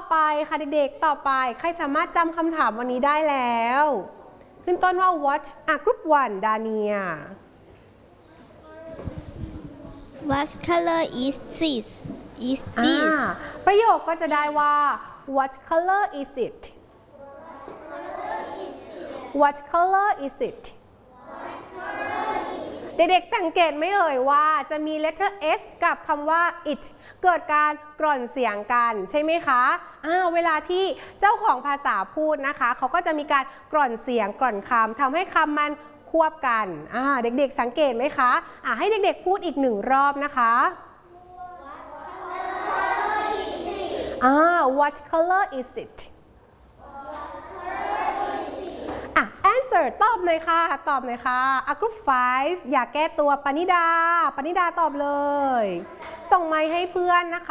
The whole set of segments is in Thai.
ไปค่ะเด็กๆต่อไปใครสามารถจำคำถามวันนี้ได้แล้วขึ้นต้นว่า what group 1 ดาเนีย What color is this? Is this? ประโยคก็จะได้ว่า what color is it? What color is it? เด็กๆสังเกตไหมเอ่ยว่าจะมี letter s กับคำว่า it เกิดการกร่อนเสียงกันใช่ไหมคะเวลาที่เจ้าของภาษาพูดนะคะเขาก็จะมีการกร่อนเสียงกร่อนคำทำให้คำมันควบกันเด็กๆสังเกตไหมคะให้เด็กๆพูดอีก1 รอบนะคะ What color is it? answer ตอบหน่อยค่ะตอบหน่อยค่ะgroup 5 อยากแก้ตัวปณิดาตอบเลยส่งไมค์ให้เพื่อนนะคะ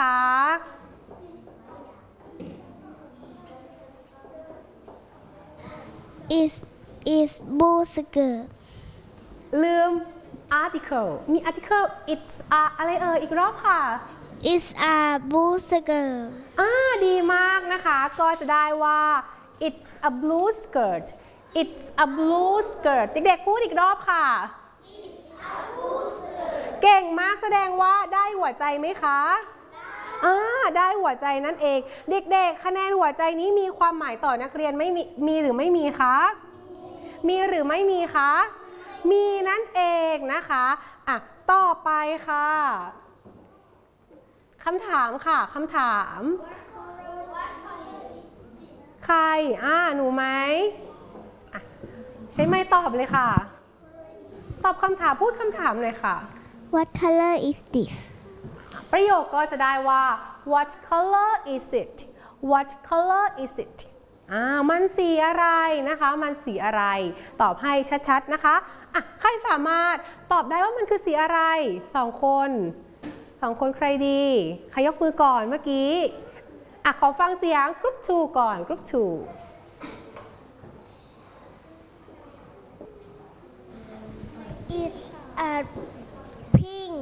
Is blue skirt? ลืม article มี article it's อะไรอีกรอบค่ะ Is a blue skirt? ดีมากนะคะก็จะได้ว่า it's a blue skirt It's a blue skirt เด็กๆพูดอีกรอบค่ะ It's a blue skirt เก่งมากแสดงว่าได้หัวใจไหมคะได้หัวใจนั่นเองเด็กๆคะแนนหัวใจนี้มีความหมายต่อนักเรียนไม่มีหรือไม่มีคะมีหรือไม่มีคะมีนั่นเองนะคะต่อไปค่ะคำถามค่ะคำถามใครหนูไหมใช้ไม่ตอบเลยค่ะตอบคำถามพูดคำถามเลยค่ะ What color is this? ประโยคก็จะได้ว่า What color is it? What color is it? มันสีอะไรนะคะมันสีอะไรตอบให้ชัดๆนะคะใครสามารถตอบได้ว่ามันคือสีอะไร2 คนใครดีใครยกมือก่อนเมื่อกี้ขอฟังเสียง Group 2 ก่อน Group 2 It's a pink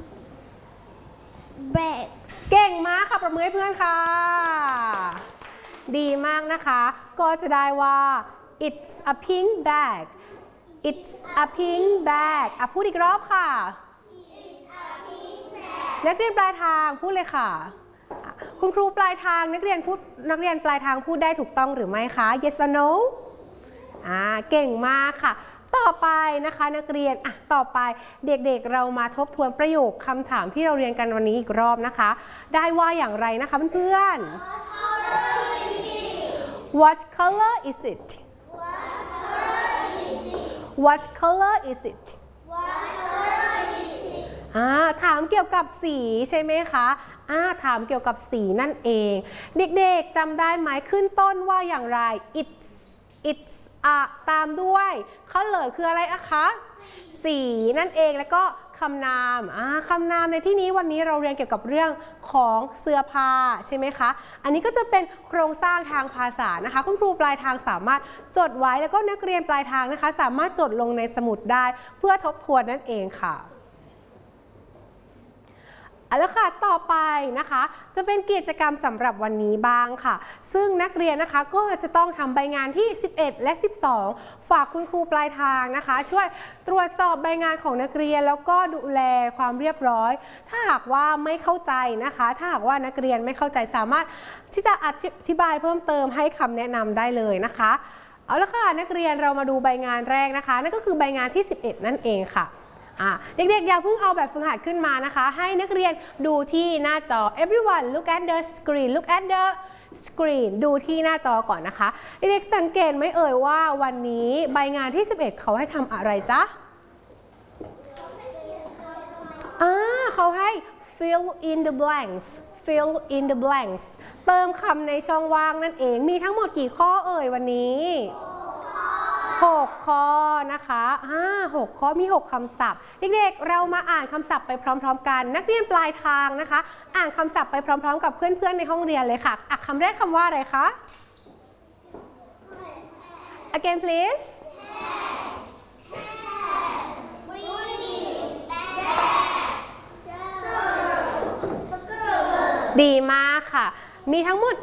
bag เก่งมากค่ะประมือให้เพื่อนค่ะดีมากนะคะก็จะได้ว่า it's a pink bag it's a pink bag พูดอีกรอบค่ะ it's a pink bag นักเรียนปลายทางพูดเลยค่ะคุณครูปลายทางนักเรียนปลายทางพูดได้ถูกต้องหรือไม่คะ yes or no เก่งมากค่ะต่อไปนะคะนักเรียนต่อไปเด็กๆเรามาทบทวนประโยคคำถามที่เราเรียนกันวันนี้อีกรอบนะคะได้ว่าอย่างไรนะคะเพื่อนๆ What color is it? What color is it? ถามเกี่ยวกับสีใช่ไหมคะถามเกี่ยวกับสีนั่นเองเด็กๆจำได้ไหมขึ้นต้นว่าอย่างไร it's ตามด้วยเฉลยคืออะไรคะสีนั่นเองแล้วก็คำนามคำนามในที่นี้วันนี้เราเรียนเกี่ยวกับเรื่องของเสื้อผ้าใช่ไหมคะอันนี้ก็จะเป็นโครงสร้างทางภาษานะคะคุณครูปลายทางสามารถจดไว้แล้วก็นักเรียนปลายทางนะคะสามารถจดลงในสมุดได้เพื่อทบทวนนั่นเองค่ะแล้วค่ะต่อไปนะคะจะเป็นกิจกรรมสำหรับวันนี้บ้างค่ะซึ่งนักเรียนนะคะก็จะต้องทำใบงานที่11และ12ฝากคุณครูปลายทางนะคะช่วยตรวจสอบใบงานของนักเรียนแล้วก็ดูแลความเรียบร้อยถ้าหากว่าไม่เข้าใจนะคะถ้าหากว่านักเรียนไม่เข้าใจสามารถที่จะอธิบายเพิ่มเติมให้คำแนะนำได้เลยนะคะเอาละค่ะนักเรียนเรามาดูใบงานแรกนะคะนั่นก็คือใบงานที่11นั่นเองค่ะเด็กๆอย่าเพิ่งเอาแบบฝึกหัดขึ้นมานะคะให้นักเรียนดูที่หน้าจอ everyone look at the screen look at the screen ดูที่หน้าจอก่อนนะคะเด็กๆสังเกตไหมเอ่ยว่าวันนี้ใบงานที่11เขาให้ทำอะไรจ๊ะเขาให้ fill in the blanks fill in the blanks เติมคำในช่องว่างนั่นเองมีทั้งหมดกี่ข้อเอ่ยวันนี้6 ข้อนะคะ6 ข้อมี6คำศัพท์เด็กๆเรามาอ่านคำศัพท์ไปพร้อมๆกันนักเรียนปลายทางนะคะอ่านคำศัพท์ไปพร้อมๆกับเพื่อนๆในห้องเรียนเลยค่ะคำแรกคำว่าอะไรคะ again please ดีมากค่ะมีทั้งหมด